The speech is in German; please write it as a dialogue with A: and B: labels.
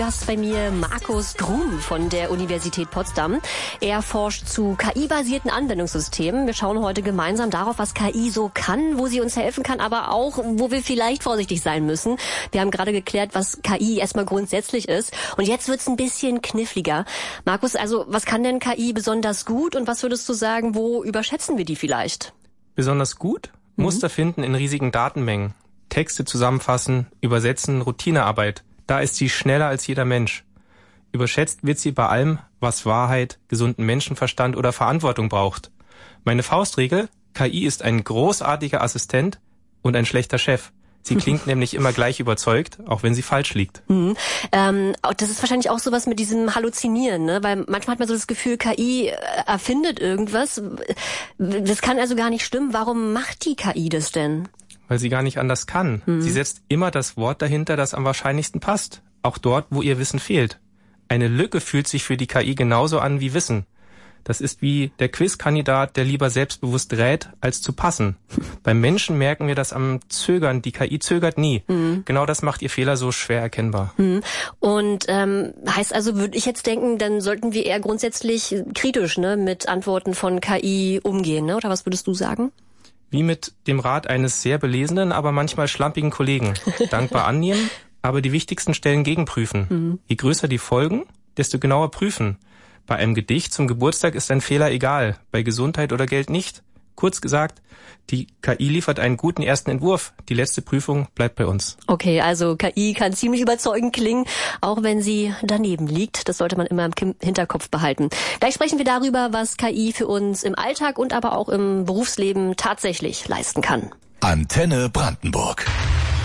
A: Gast bei mir Markus Grum von der Universität Potsdam. Er forscht zu KI-basierten Anwendungssystemen. Wir schauen heute gemeinsam darauf, was KI so kann, wo sie uns helfen kann, aber auch, wo wir vielleicht vorsichtig sein müssen. Wir haben gerade geklärt, was KI erstmal grundsätzlich ist. Und jetzt wird's ein bisschen kniffliger. Markus, also was kann denn KI besonders gut und was würdest du sagen, wo überschätzen wir die vielleicht?
B: Besonders gut? Muster finden in riesigen Datenmengen. Texte zusammenfassen, übersetzen, Routinearbeit. Da ist sie schneller als jeder Mensch. Überschätzt wird sie bei allem, was Wahrheit, gesunden Menschenverstand oder Verantwortung braucht. Meine Faustregel: KI ist ein großartiger Assistent und ein schlechter Chef. Sie klingt nämlich immer gleich überzeugt, auch wenn sie falsch liegt.
A: Das ist wahrscheinlich auch sowas mit diesem Halluzinieren, ne? Weil manchmal hat man so das Gefühl, KI erfindet irgendwas. Das kann also gar nicht stimmen. Warum macht die KI das denn?
B: Weil sie gar nicht anders kann. Sie setzt immer das Wort dahinter, das am wahrscheinlichsten passt. Auch dort, wo ihr Wissen fehlt. Eine Lücke fühlt sich für die KI genauso an wie Wissen. Das ist wie der Quizkandidat, der lieber selbstbewusst rät, als zu passen. Beim Menschen merken wir das am Zögern. Die KI zögert nie. Genau das macht ihr Fehler so schwer erkennbar.
A: Und heißt also, würde ich jetzt denken, dann sollten wir eher grundsätzlich kritisch, ne, mit Antworten von KI umgehen, ne? Oder was würdest du sagen?
B: Wie mit dem Rat eines sehr belesenen, aber manchmal schlampigen Kollegen. Dankbar annehmen, aber die wichtigsten Stellen gegenprüfen. Je größer die Folgen, desto genauer prüfen. Bei einem Gedicht zum Geburtstag ist ein Fehler egal, bei Gesundheit oder Geld nicht. Kurz gesagt, die KI liefert einen guten ersten Entwurf. Die letzte Prüfung bleibt bei uns.
A: Okay, also KI kann ziemlich überzeugend klingen, auch wenn sie daneben liegt. Das sollte man immer im Hinterkopf behalten. Gleich sprechen wir darüber, was KI für uns im Alltag und aber auch im Berufsleben tatsächlich leisten kann.
C: Antenne Brandenburg.